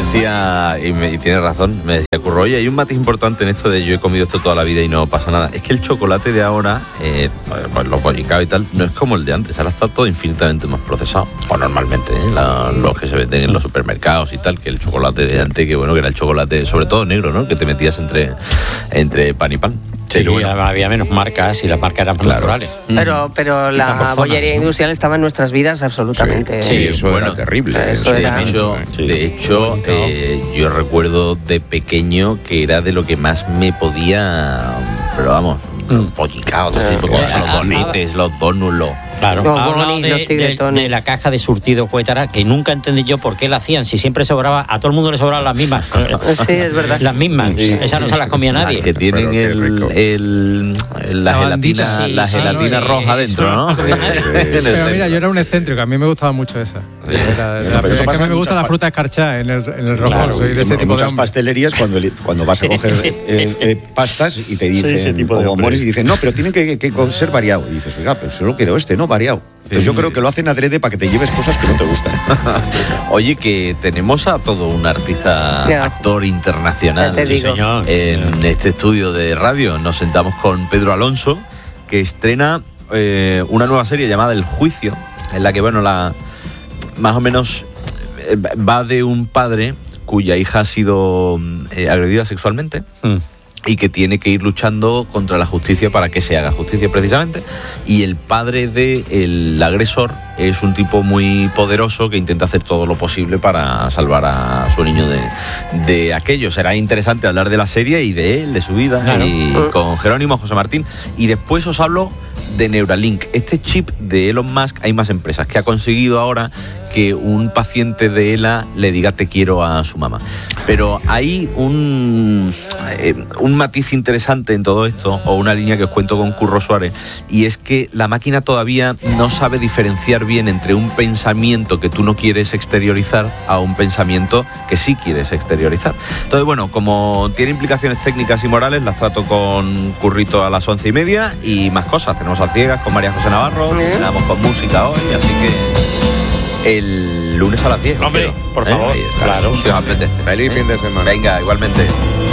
decía, y tiene razón, me decía Curro, oye, hay un matiz importante en esto de yo he comido esto toda la vida y no pasa nada. Es que el chocolate de ahora, pues los bollicaos y tal, no es como el de antes. Ahora está todo infinitamente más procesado. O normalmente, los que se venden en los supermercados y tal, que el chocolate de antes, que bueno, que era el chocolate, sobre todo negro, ¿no? Que te metías entre pan y pan. Sí, bueno, había menos marcas y las marcas eran más naturales. Pero la bollería industrial estaba en nuestras vidas absolutamente. Sí, eso era terrible. De hecho, yo recuerdo de pequeño que era de lo que más me podía, pero vamos, pollicaos, los donetes, los donuts, Claro, ha hablado de la caja de surtido Cuétara, que nunca entendí yo por qué la hacían, si siempre sobraba, a todo el mundo le sobraban las mismas. Sí, es verdad. Las mismas, esas no se las comía nadie. Las que tienen la gelatina roja dentro, ¿no? Pero mira, yo era un excéntrico, a mí me gustaba mucho esa. Es que a mí me gusta la fruta escarchada en el roscón, soy de ese tipo de muchas pastelerías cuando vas a coger pastas y te dicen, o bombones, y dicen, no, pero tienen que ser variado. Y dices, oiga, pero solo quiero ¿no? Variado. Entonces yo creo que lo hacen adrede para que te lleves cosas que no te gustan. Oye, que tenemos a todo un artista, actor internacional en este estudio de radio. Nos sentamos con Pedro Alonso, que estrena una nueva serie llamada El Juicio, en la que, bueno, más o menos va de un padre cuya hija ha sido agredida sexualmente. Y que tiene que ir luchando contra la justicia para que se haga justicia precisamente, y el padre del agresor es un tipo muy poderoso que intenta hacer todo lo posible para salvar a su niño de aquello. Será interesante hablar de la serie y de él, de su vida, y con Jerónimo José Martín, y después os hablo de Neuralink, este chip de Elon Musk. Hay más empresas que ha conseguido ahora que un paciente de ELA le diga te quiero a su mamá. Pero hay un matiz interesante en todo esto, o una línea que os cuento con Curro Suárez, y es que la máquina todavía no sabe diferenciar bien entre un pensamiento que tú no quieres exteriorizar a un pensamiento que sí quieres exteriorizar. Entonces, bueno, como tiene implicaciones técnicas y morales, las trato con Currito a las 11:30 y más cosas. Tenemos a ciegas con María José Navarro, terminamos con música hoy, así que el lunes a las 10. Hombre, por favor, ahí está, si os apetece. Feliz fin de semana. Venga, igualmente.